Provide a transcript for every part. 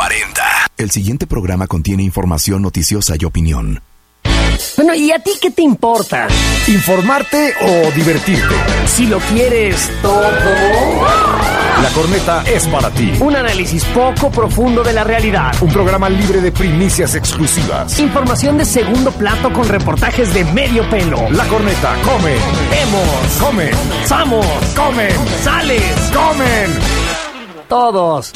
40. El siguiente programa contiene información noticiosa y opinión. Bueno, ¿y a ti qué te importa? ¿Informarte o divertirte? Si lo quieres todo. La Corneta es para ti. Un análisis poco profundo de la realidad. Un programa libre de primicias exclusivas. Información de segundo plato con reportajes de medio pelo. La Corneta come. Vemos. Comen. Samos. Comen. Sales. Comen. Todos.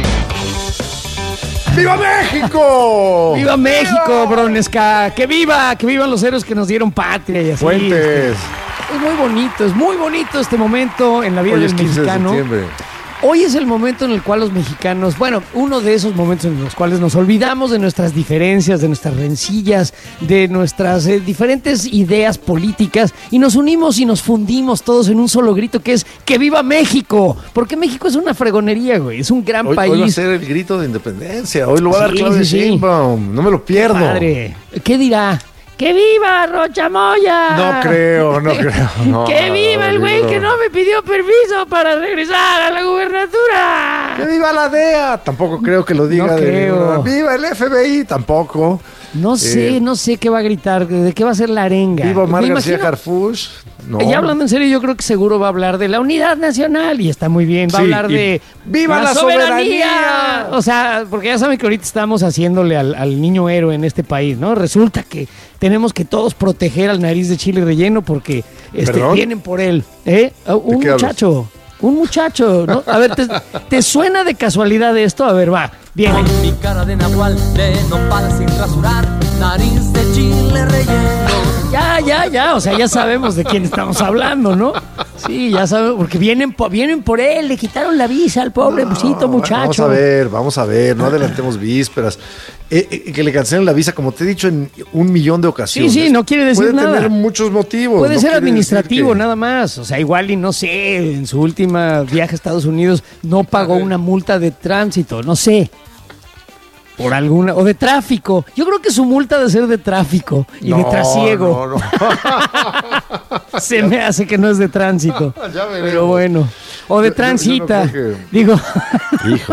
¡Viva México! ¡Viva México, Bronesca! ¡Que vivan los héroes que nos dieron patria! Y así. Fuentes. Es muy bonito este momento en la vida Hoy del es 15 mexicano. de septiembre. Hoy es el momento en el cual los mexicanos, bueno, uno de esos momentos en los cuales nos olvidamos de nuestras diferencias, de nuestras rencillas, de nuestras diferentes ideas políticas y nos unimos y nos fundimos todos en un solo grito que es ¡que viva México! Porque México es una fregonería, güey, es un gran país. Hoy va a ser el grito de independencia, hoy lo va a dar Sí, Claudia sí. Sheinbaum, no me lo pierdo. Padre, ¿qué dirá? ¡Que viva Rocha Moya! No creo. No, ¡Que viva el güey que no me pidió permiso para regresar a la gubernatura! ¡Que viva la DEA! Tampoco creo que lo diga. No creo. ¡Viva el FBI! Tampoco. No sé qué va a gritar, de qué va a ser la arenga. ¡Viva Omar Me García imagino- Harfuch! No. Ya hablando en serio, yo creo que seguro va a hablar de la unidad nacional y está muy bien. Va a Sí, hablar y de ¡viva la soberanía! O sea, porque ya saben que ahorita estamos haciéndole al niño héroe en este país, ¿no? Resulta que tenemos que todos proteger al nariz de chile relleno porque ¿Perdón? vienen por él. Un qué hablas? muchacho, ¿no? A ver, ¿te suena de casualidad esto? A ver, va, bien. Con mi cara de nahual, de nopal sin rasurar, nariz de chile relleno. Ya, o sea, ya sabemos de quién estamos hablando, ¿no? Sí, ya sabemos, porque vienen por él, le quitaron la visa al pobrecito muchacho. Vamos a ver, no adelantemos vísperas. Que le cancelen la visa, como te he dicho en 1,000,000 de ocasiones. Sí, no quiere decir puede nada. Puede tener muchos motivos. Puede no ser quiere administrativo, decir que- nada más. O sea, igual y no sé, en su última viaje a Estados Unidos no pagó una multa de tránsito, no sé. Por alguna, o de tráfico. Yo creo que su multa debe ser de tráfico y de trasiego. No. Se me hace que no es de tránsito. Ya veremos. Pero bueno. O de Yo no transita. creo que- Digo, Hijo,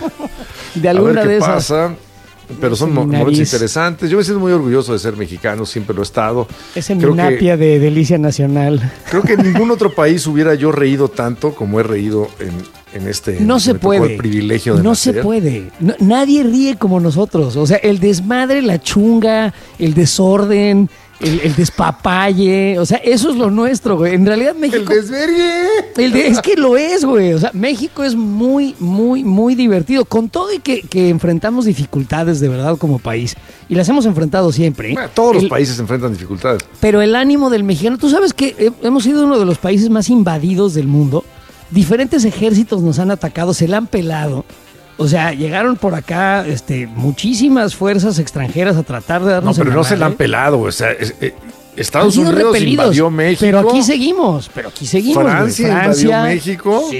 de a alguna ver qué de esas. pasa. Pero son Ese mi momentos nariz. interesantes. Yo me siento muy orgulloso de ser mexicano, siempre lo he estado. Ese Creo minapia de Delicia Nacional. Creo que en ningún otro país hubiera yo reído tanto como he reído en este. No se me tocó puede. El privilegio de no nacer. se puede. Nadie ríe como nosotros. O sea, el desmadre, la chunga, el desorden, el despapalle. O sea, eso es lo nuestro, güey. En realidad México... El desvergue. Es que lo es, güey. O sea, México es muy, muy, muy divertido. Con todo y que enfrentamos dificultades de verdad como país. Y las hemos enfrentado siempre. Bueno, todos los países enfrentan dificultades. Pero el ánimo del mexicano... Tú sabes que hemos sido uno de los países más invadidos del mundo. Diferentes ejércitos nos han atacado, se la han pelado. O sea, llegaron por acá muchísimas fuerzas extranjeras a tratar de No, darnos pero en no la se la han madre. pelado. O sea, Han Estados sido Unidos repelidos, invadió México. Pero aquí seguimos, güey. Francia invadió México.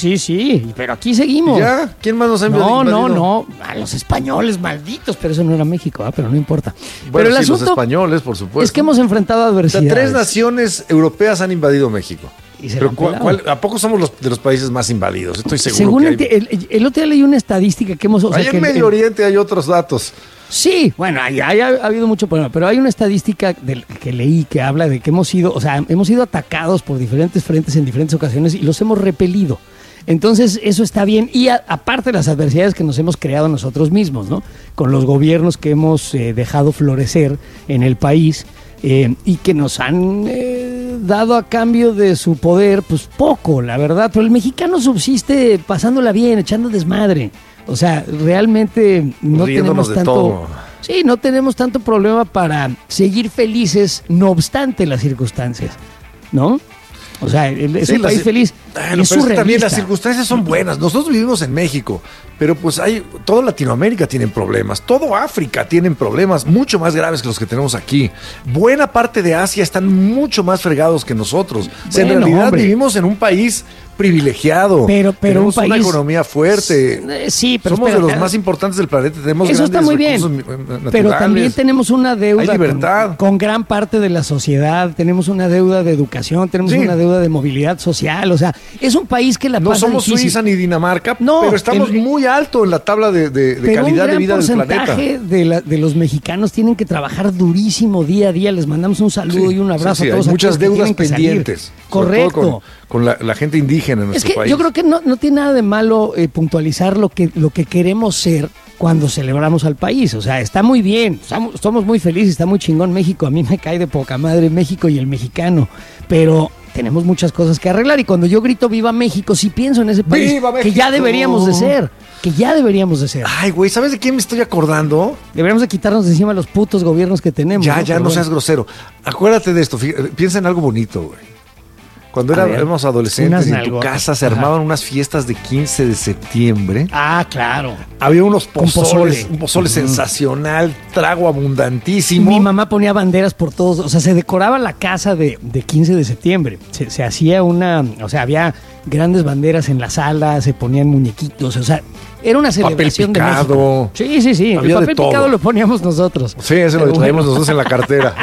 Sí, pero aquí seguimos. ¿Ya? ¿Quién más nos ha invadido? No. A los españoles malditos, pero eso no era México, pero no importa. Bueno, pero el sí, los asunto españoles, por supuesto. es que hemos enfrentado O sea, adversidades. 3 naciones europeas han invadido México. Y se Pero la han pelado. ¿a poco somos de los países más invadidos? Estoy seguro Según que hay. el otro día leí una estadística que hemos... o sea, Ahí que en Medio Oriente hay otros datos. Sí, bueno, ahí ha habido mucho problema, pero hay una estadística que leí que habla de que hemos sido atacados por diferentes frentes en diferentes ocasiones y los hemos repelido. Entonces, eso está bien. Y aparte de las adversidades que nos hemos creado nosotros mismos, ¿no? Con los gobiernos que hemos dejado florecer en el país y que nos han dado a cambio de su poder, pues poco, la verdad. Pero el mexicano subsiste pasándola bien, echando desmadre. O sea, realmente no Riéndonos tenemos de tanto... todo. Sí, no tenemos tanto problema para seguir felices, no obstante las circunstancias, ¿no? O sea, es Sí, un país feliz. Bueno, es pero es que también las surrealista. circunstancias son buenas. Nosotros vivimos en México, pero pues toda Latinoamérica tiene problemas, todo África tienen problemas mucho más graves que los que tenemos aquí. Buena parte de Asia están mucho más fregados que nosotros. O sea, en Bueno, realidad hombre. vivimos en un país privilegiado. Pero tenemos un una país... economía fuerte. Sí, pero Somos de espérate, los más importantes del planeta. Tenemos eso está grandes muy bien, recursos naturales. pero también tenemos una deuda Hay libertad. con gran parte de la sociedad, tenemos una deuda de educación, tenemos Sí. una deuda de movilidad social, o sea, es un país que la No pasa somos difícil. Suiza ni Dinamarca, No, pero estamos muy alto en la tabla de Pero calidad de un vida gran del planeta. porcentaje de los mexicanos tienen que trabajar durísimo día a día. Les mandamos un saludo y un abrazo Sí, a todos. hay muchas aquellos que deudas tienen que salir. pendientes. Sobre Correcto. todo con la gente indígena en Es nuestro que país. yo creo que no tiene nada de malo puntualizar lo que queremos ser cuando celebramos al país. O sea, está muy bien, somos muy felices, está muy chingón México. A mí me cae de poca madre México y el mexicano, pero tenemos muchas cosas que arreglar. Y cuando yo grito ¡Viva México!, sí pienso en ese país ¡Viva que ya México! deberíamos de ser. Que ya deberíamos de ser. Ay, güey, ¿sabes de quién me estoy acordando? Deberíamos de quitarnos de encima los putos gobiernos que tenemos. Ya, Pero no bueno. seas grosero. Acuérdate de esto, piensa en algo bonito, güey. Cuando A ver, éramos adolescentes unas y en tu nalgotas. casa se Ajá. armaban unas fiestas de 15 de septiembre. Ah, claro. Había unos Con pozoles, pozole. un pozole sensacional, trago abundantísimo. Mi mamá ponía banderas por todos, o sea, se decoraba la casa de 15 de septiembre. Se hacía o sea, había grandes banderas en la sala, se ponían muñequitos, o sea, era una celebración Papel picado. de México. Sí. Había El de papel todo. picado lo poníamos nosotros. Sí, ese lo Pero traíamos bueno. nosotros en la cartera.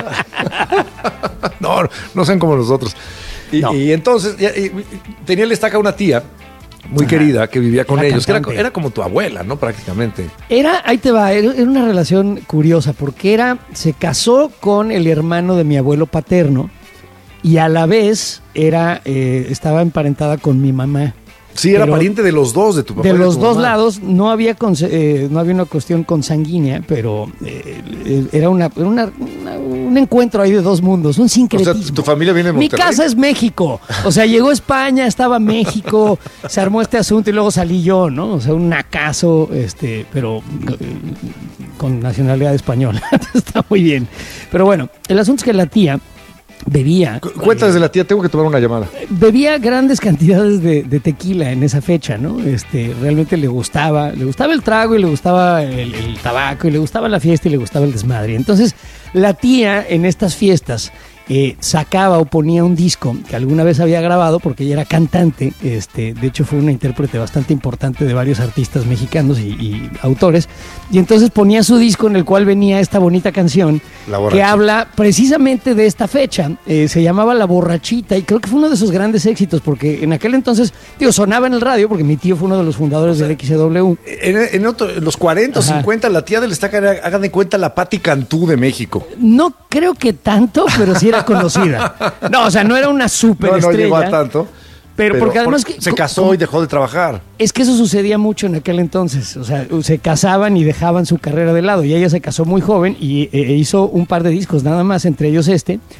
no sean como nosotros. No. Y entonces tenía el estaca una tía muy querida que vivía con Era ellos, que cantante. era como tu abuela, ¿no? Prácticamente. Ahí te va, era una relación curiosa porque se casó con el hermano de mi abuelo paterno y a la vez estaba emparentada con mi mamá. Sí, era Pero pariente de los dos, de tu papá y De de los tu dos mamá. lados no había una cuestión consanguínea, pero era un encuentro ahí de dos mundos, un O sincretismo. sea, tu familia viene de Mi Monterrey. casa es México. O sea, llegó España, estaba México, se armó este asunto y luego salí yo, ¿no? O sea, un nacazo, pero con nacionalidad española. Está muy bien. Pero bueno, el asunto es que la tía bebía. Cuéntales de la tía, tengo que tomar una llamada. Bebía grandes cantidades de tequila en esa fecha, ¿no? Realmente le gustaba el trago y le gustaba el tabaco y le gustaba la fiesta y le gustaba el desmadre. Entonces, la tía en estas fiestas sacaba o ponía un disco que alguna vez había grabado porque ella era cantante, de hecho fue una intérprete bastante importante de varios artistas mexicanos y autores, y entonces ponía su disco en el cual venía esta bonita canción La que borrachita. habla precisamente de esta fecha. Se llamaba La Borrachita y creo que fue uno de sus grandes éxitos porque en aquel entonces, sonaba en el radio porque mi tío fue uno de los fundadores del XW. En los 40 o Ajá. 50, la tía del estaca era, hagan de cuenta, la Patti Cantú de México. No creo que tanto, pero sí era conocida. No, o sea, no era una superestrella. No llegó a tanto. Pero porque además se casó y dejó de trabajar. Es que eso sucedía mucho en aquel entonces. O sea, se casaban y dejaban su carrera de lado. Y ella se casó muy joven y hizo un par de discos nada más, entre ellos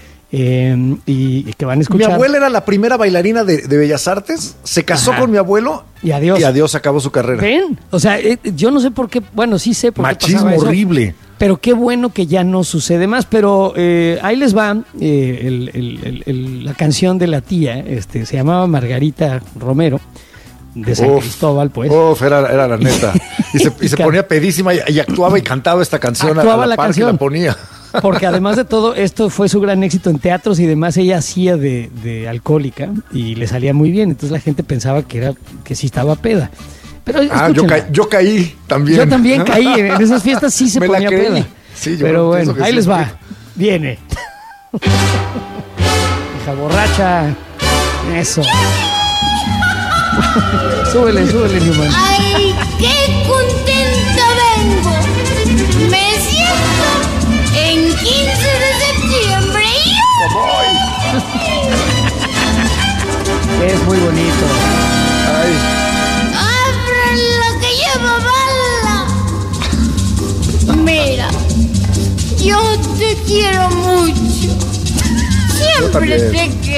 y que van a Mi escuchar. abuela era la primera bailarina de Bellas Artes, se casó Ajá. con mi abuelo Y adiós. y adiós acabó su carrera. ¿Ven? O sea, yo no sé por qué, bueno, sí sé por qué Machismo pasaba eso, horrible. pero qué bueno que ya no sucede más. Pero ahí les va la canción de la tía, se llamaba Margarita Romero, de San Uf, Cristóbal, pues. Era la neta. Y se ponía pedísima y actuaba y cantaba esta canción Actuaba a la la par que canción. la ponía. Porque además de todo, esto fue su gran éxito en teatros y demás. Ella hacía de alcohólica y le salía muy bien. Entonces la gente pensaba que sí estaba peda. Pero escúchenla. Yo caí también. Yo también caí. En esas fiestas sí se Me la ponía creí. peda. Sí, yo Pero pienso bueno, que ahí sí, les va. sí. Viene. Hija borracha. Eso. súbele, Newman. ¡Ay, qué contenta vengo! Me siento en 15 de septiembre. Es muy bonito. Ay, ¡Abran la que lleva bala! Mira, yo te quiero mucho. Siempre también. te